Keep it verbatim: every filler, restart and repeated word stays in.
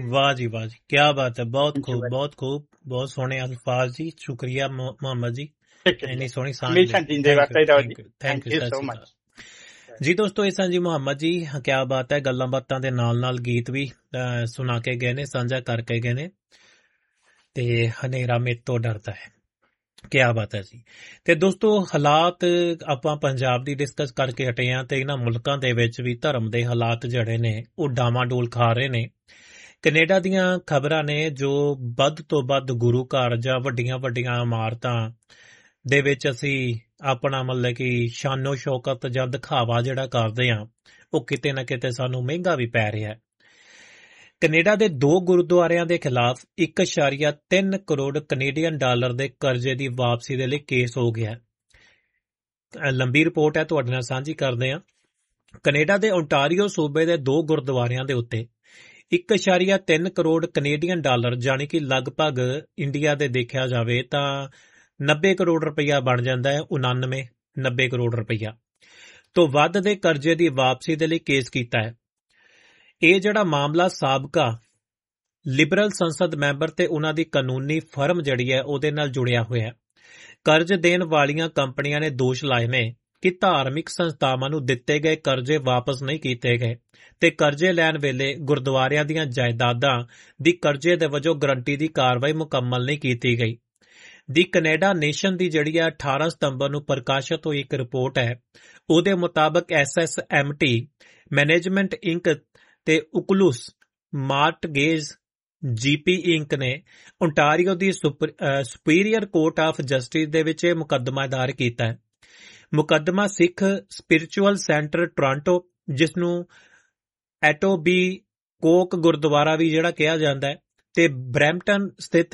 वाह जी वाह जी, क्या बात है। बहुत थैंक यू खूब भाई। बहुत खूब, बहुत सोहने अल्फाज जी। शुक्रिया मो- मोहम्मद जी, शुक्रिया, ਇੰਨੀ ਸੋਹਣੀ ਸਾਂਝ हमेशा ਲਈ। जींदे ਥੈਂਕ ਯੂ वक्त रहो जी। Thank you thank thank you, you ਸਤਿ सो ਸ਼੍ਰੀ ਅਕਾਲ मच। ਜੀ। ਦੋਸਤੋ ਇਸ ਤਰ੍ਹਾਂ ਜੀ ਮੁਹੰਮਦ ਜੀ, ਕਿਆ ਬਾਤ ਹੈ। ਗੱਲਾਂ ਬਾਤਾਂ ਦੇ ਨਾਲ ਨਾਲ ਗੀਤ ਵੀ ਅਹ, ਸੁਣਾ ਕੇ ਗਏ ਨੇ, ਸਾਂਝਾ ਕਰਕੇ ਗਏ ਨੇ। ਤੇ ਹਨੇਰਾ ਮੇਰੇ ਤੋਂ ਡਰਦਾ ਹੈ, ਕਿਆ ਬਾਤ ਹੈ ਜੀ। ਤੇ ਦੋਸਤੋ ਹਾਲਾਤ ਆਪਾਂ ਪੰਜਾਬ ਦੀ ਡਿਸਕਸ ਕਰਕੇ ਹਟੇ ਆ, ਤੇ ਇਹਨਾਂ ਮੁਲਕਾਂ ਦੇ ਵਿੱਚ ਵੀ ਧਰਮ ਦੇ ਹਾਲਾਤ ਜਿਹੜੇ ਨੇ ਉਹ ਡਾਵਾਂਡੋਲ ਖਾ ਰਹੇ ਨੇ। ਕੈਨੇਡਾ ਦੀਆਂ ਖਬਰਾਂ ਨੇ ਜੋ ਵੱਧ ਤੋਂ ਵੱਧ ਗੁਰੂ ਘਰ ਜਾਂ ਵੱਡੀਆਂ ਵੱਡੀਆਂ ਇਮਾਰਤਾਂ ਦੇ ਵਿੱਚ ਅਸੀਂ ਆਪਣਾ ਮਤਲਬ ਕਿ ਸ਼ਾਨੋ ਸ਼ੌਕਤ ਜਾਂ ਦਿਖਾਵਾ ਜਿਹੜਾ ਕਰਦੇ ਆ, ਉਹ ਕਿਤੇ ਨਾ ਕਿਤੇ ਸਾਨੂੰ ਮਹਿੰਗਾ ਵੀ ਪੈ ਰਿਹਾ ਹੈ। ਕੈਨੇਡਾ ਦੇ ਦੋ ਗੁਰਦੁਆਰਿਆਂ ਦੇ ਖਿਲਾਫ ਇੱਕ ਇਸ਼ਾਰੀਆ ਤਿੰਨ ਕਰੋੜ ਕੈਨੇਡੀਅਨ ਡਾਲਰ ਦੇ ਕਰਜ਼ੇ ਦੀ ਵਾਪਸੀ ਦੇ ਲਈ ਕੇਸ ਹੋ ਗਿਆ। ਲੰਬੀ ਰਿਪੋਰਟ ਹੈ, ਤੁਹਾਡੇ ਨਾਲ ਸਾਂਝੀ ਕਰਦੇ ਹਾਂ। ਕੈਨੇਡਾ ਦੇ ਓਨਟਾਰੀਓ ਸੂਬੇ ਦੇ ਦੋ ਗੁਰਦੁਆਰਿਆਂ ਦੇ ਉੱਤੇ ਇੱਕ ਇਸ਼ਾਰੀਆ ਤਿੰਨ ਕਰੋੜ ਕੈਨੇਡੀਅਨ ਡਾਲਰ, ਜਾਣੀ ਕਿ ਲਗਭਗ ਇੰਡੀਆ ਦੇ ਦੇਖਿਆ ਜਾਵੇ ਤਾਂ ਨੱਬੇ ਕਰੋੜ ਰੁਪਈਆ ਬਣ ਜਾਂਦਾ ਹੈ। ਉਨਾਨਵੇਂ ਨੱਬੇ ਕਰੋੜ ਰੁਪਈਆ ਤੋਂ ਵੱਧ ਦੇ ਕਰਜ਼ੇ ਦੀ ਵਾਪਸੀ ਦੇ ਲਈ ਕੇਸ ਕੀਤਾ ਹੈ। ਇਹ ਜਿਹੜਾ ਮਾਮਲਾ ਸਾਬਕਾ ਲਿਬਰਲ ਸੰਸਦ ਮੈਂਬਰ ਤੇ ਉਹਨਾਂ ਦੀ ਕਾਨੂੰਨੀ ਫਰਮ ਜਿਹੜੀ ਹੈ ਉਹਦੇ ਨਾਲ ਜੁੜਿਆ ਹੋਇਆ। ਕਰਜ਼ ਦੇਣ ਵਾਲੀਆਂ ਕੰਪਨੀਆਂ ਨੇ ਦੋਸ਼ ਲਾਏ ਨੇ ਕਿ ਧਾਰਮਿਕ ਸੰਸਥਾਵਾਂ ਨੂੰ ਦਿੱਤੇ ਗਏ ਕਰਜ਼ੇ ਵਾਪਸ ਨਹੀਂ ਕੀਤੇ ਗਏ ਤੇ ਕਰਜ਼ੇ ਲੈਣ ਵੇਲੇ ਗੁਰਦੁਆਰਿਆਂ ਦੀਆਂ ਜਾਇਦਾਦਾਂ ਦੀ ਕਰਜ਼ੇ ਦੇ ਵਜੋਂ ਗਰੰਟੀ ਦੀ ਕਾਰਵਾਈ ਮੁਕੰਮਲ ਨਹੀਂ ਕੀਤੀ ਗਈ। ਦੀ ਕੈਨੇਡਾ ਨੇਸ਼ਨ ਦੀ ਜਿਹੜੀ ਹੈ ਅਠਾਰਾਂ ਸਤੰਬਰ ਨੂੰ ਪ੍ਰਕਾਸ਼ਿਤ ਹੋਈ ਇੱਕ ਰਿਪੋਰਟ ਹੈ। ਉਹਦੇ ਮੁਤਾਬਕ S S M T management Inc ਤੇ ਉਕਲੂਸ ਮਾਰਟਗੇਜ ਜੀਪੀ ਇੰਕ ਨੇ Ontario the superior court of justice ਦੇ ਵਿੱਚ ਇਹ ਮੁਕੱਦਮਾ ਦਾਇਰ ਕੀਤਾ ਹੈ। ਮੁਕੱਦਮਾ ਸਿੱਖ ਸਪਿਰਿਚੁਅਲ ਸੈਂਟਰ ਟੋਰਾਂਟੋ, ਜਿਸ ਨੂੰ ਐਟੋਬੀ ਕੋਕ ਗੁਰਦੁਆਰਾ ਵੀ ਜਿਹੜਾ ਕਿਹਾ ਜਾਂਦਾ ਹੈ, ਤੇ ਬਰੈਂਪਟਨ ਸਥਿਤ